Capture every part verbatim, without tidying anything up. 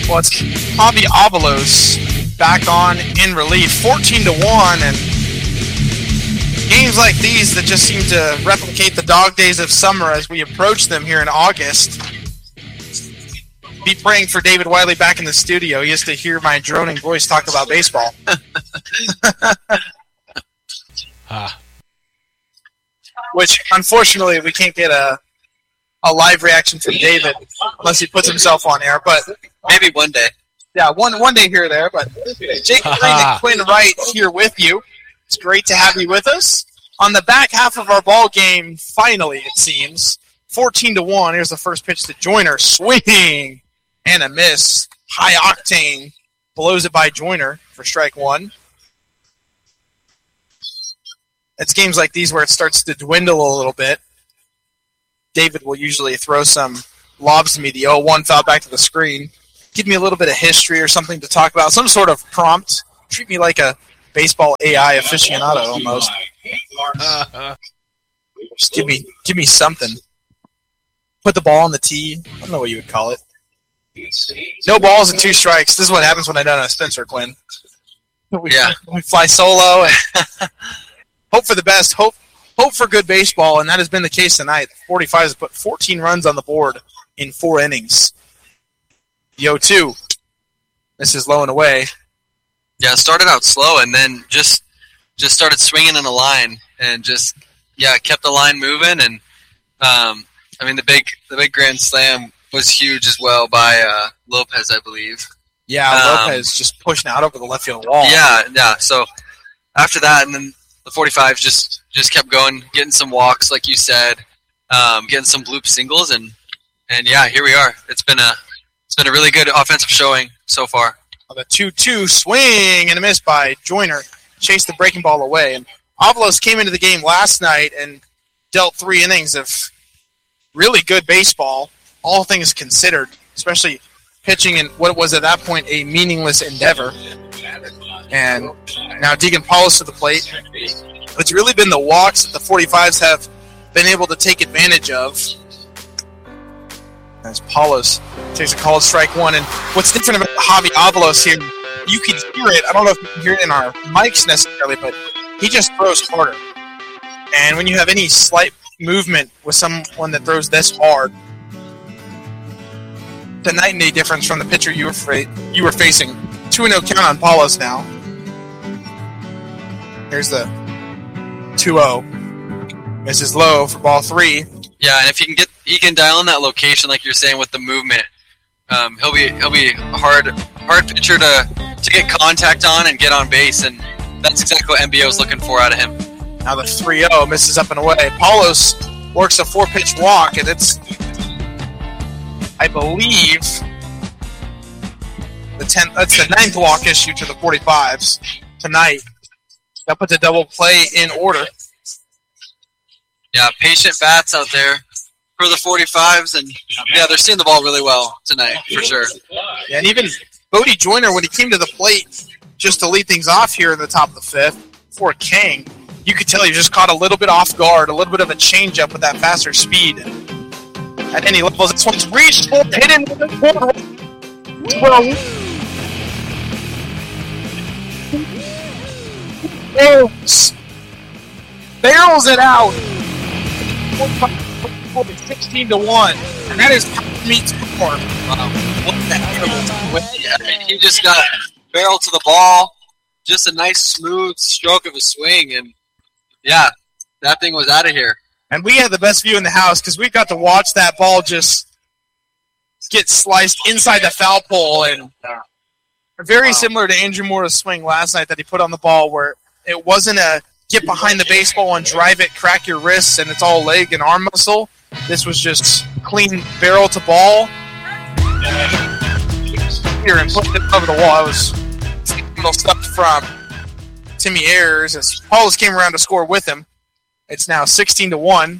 Well, it's Javi Avalos back on in relief, fourteen to one, and games like these that just seem to replicate the dog days of summer as we approach them here in August. Be praying for David Wiley back in the studio. He has to hear my droning voice talk about baseball. ah. Which, unfortunately, we can't get a a live reaction from David unless he puts himself on air. But maybe one day. Yeah, one one day here or there. But Jake Green and Quinn Wright here with you. It's great to have you with us. On the back half of our ball game, finally, it seems, fourteen to one. Here's the first pitch to Joyner. Swing and a miss. High octane. Blows it by Joyner for strike one. It's games like these where it starts to dwindle a little bit. David will usually throw some lobs to me. The oh one foul back to the screen. Give me a little bit of history or something to talk about. Some sort of prompt. Treat me like a baseball A I aficionado almost. Just give me, give me something. Put the ball on the tee. I don't know what you would call it. No balls and two strikes. This is what happens when I don't know Spencer Quinn. We, yeah. we fly solo and hope for the best. Hope hope for good baseball, and that has been the case tonight. forty-five has put fourteen runs on the board in four innings. The oh two. This is low and away. Yeah, it started out slow and then just just started swinging in a line and just yeah kept the line moving. And um, I mean the big the big grand slam was huge as well by uh, Lopez, I believe. Yeah, um, Lopez just pushing out over the left field wall. Yeah, yeah. So after that, and then the forty-five just just kept going, getting some walks, like you said, um, getting some bloop singles, and and yeah, here we are. It's been a it's been a really good offensive showing so far. The two two swing and a miss by Joyner. Chased the breaking ball away. And Avalos came into the game last night and dealt three innings of really good baseball, all things considered, especially pitching in what was at that point a meaningless endeavor. And now Deegan Paulus to the plate. It's really been the walks that the forty-fives have been able to take advantage of. As Paulus takes a call at strike one. And what's different about Javi Avalos here, you can hear it. I don't know if you can hear it in our mics necessarily, but he just throws harder. And when you have any slight movement with someone that throws this hard, the night and day difference from the pitcher you were fra- you were facing. two and oh count on Paulus now. Here's the two oh. Misses low for ball three. Yeah, and if he can get, he can dial in that location, like you're saying, with the movement. Um, he'll be he'll be a hard hard pitcher to to get contact on and get on base, and that's exactly what M B O is looking for out of him. Now the three oh misses up and away. Paulus works a four pitch walk, and it's, I believe, the tenth. That's the ninth walk issue to the forty-fives tonight. That puts a double play in order. Yeah, patient bats out there for the forty-fives, and yeah, they're seeing the ball really well tonight, for sure. Yeah, and even Bodie Joyner, when he came to the plate just to lead things off here in the top of the fifth for King, you could tell he just caught a little bit off guard, a little bit of a changeup with that faster speed. At any levels, this one's reached, hit in with the corner. Barrels. Barrels it out. sixteen to one, and that is power meets power. Wow. What the hell? I mean, he just got barrel to the ball, just a nice smooth stroke of a swing, and yeah, that thing was out of here. And we had the best view in the house because we got to watch that ball just get sliced inside the foul pole, and very wow. similar to Andrew Moore's swing last night that he put on the ball, where it wasn't a get behind the baseball and drive it, crack your wrists, and it's all leg and arm muscle. This was just clean barrel to ball. Here and put it over the wall. It was little stuff from Timmy Ayers as Paulus came around to score with him. It's now sixteen to one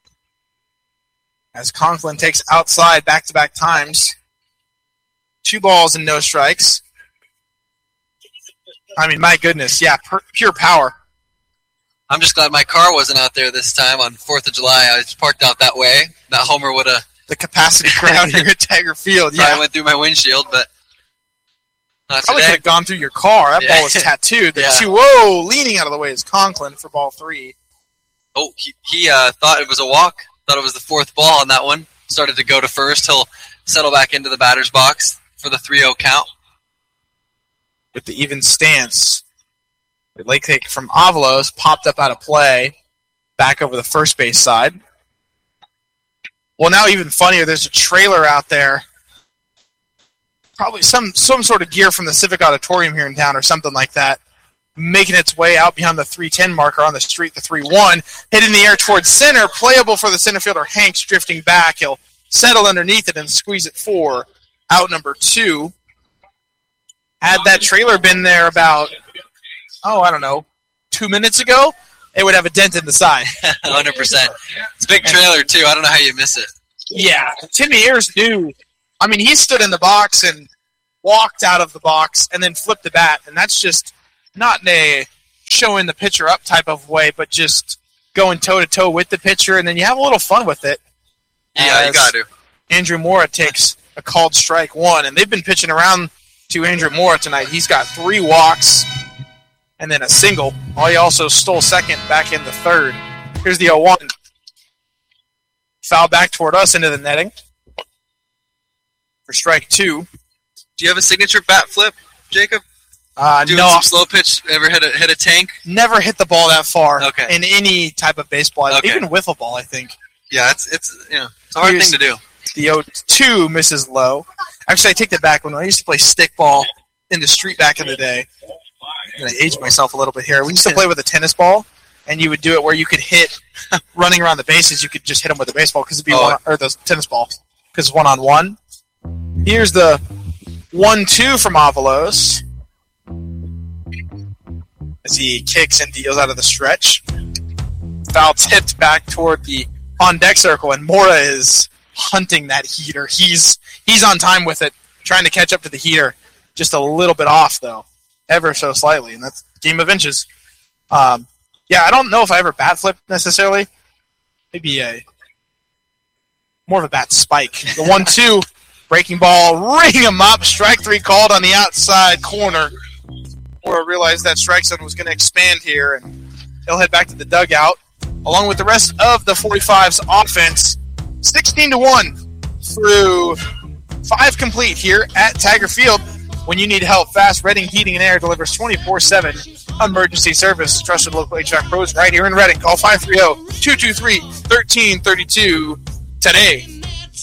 as Conklin takes outside back-to-back times. Two balls and no strikes. I mean, my goodness, yeah, per, pure power. I'm just glad my car wasn't out there this time on fourth of July. I was parked out that way. That homer would have... The capacity crowd here at Tiger Field, yeah. I went through my windshield, but Not Probably today. could have gone through your car. That Yeah. ball was tattooed. The Yeah. two oh leaning out of the way is Conklin for ball three. Oh, he, he uh, thought it was a walk. Thought it was the fourth ball on that one. Started to go to first. He'll settle back into the batter's box for the three oh count. With the even stance. The leg kick from Avalos popped up out of play. Back over the first base side. Well, now even funnier, there's a trailer out there. Probably some, some sort of gear from the Civic Auditorium here in town or something like that. Making its way out behind the three ten marker on the street, the three one. Hit in the air towards center. Playable for the center fielder, Hanks, drifting back. He'll settle underneath it and squeeze it for out number two. Had that trailer been there about, oh, I don't know, two minutes ago, it would have a dent in the side. one hundred percent. It's a big trailer, too. I don't know how you miss it. Yeah, Timmy Ayers knew. I mean, he stood in the box and walked out of the box and then flipped the bat, and that's just not in a showing the pitcher up type of way, but just going toe-to-toe with the pitcher, and then you have a little fun with it. Yeah, you As got to. Andrew Mora takes a called strike one, and they've been pitching around to Andrew Mora tonight. He's got three walks and then a single. Oh, he also stole second back in the third. Here's the oh one. Foul back toward us into the netting for strike two. Do you have a signature bat flip, Jacob? Uh, Doing no, some slow pitch? Ever hit a, hit a tank? never hit the ball that far Okay. in any type of baseball, Okay. even wiffle ball, I think. Yeah, it's it's you know it's a hard Here's- thing to do. The oh two misses low. Actually, I take that back. When I used to play stick ball in the street back in the day, I'm going to age myself a little bit here. We used to play with a tennis ball, and you would do it where you could hit, running around the bases, you could just hit them with a baseball because it'd be Oh. one, or the tennis ball, because it's one-on-one. Here's the one two from Avalos as he kicks and deals out of the stretch. Foul tipped back toward the on-deck circle, and Mora is hunting that heater. He's he's on time with it, trying to catch up to the heater. Just a little bit off, though, ever so slightly, and that's a game of inches. Um, yeah, I don't know if I ever bat flipped necessarily. Maybe a more of a bat spike. The one two, breaking ball, ring him up. Strike three called on the outside corner. Mora realized that strike zone was going to expand here, and he'll head back to the dugout, along with the rest of the forty-five's offense. sixteen to one through five complete here at Tiger Field. When you need help, Fast Redding Heating and Air delivers twenty-four seven emergency service. Trusted local H V A C pros right here in Redding. Call five three zero, two two three, one three three two today.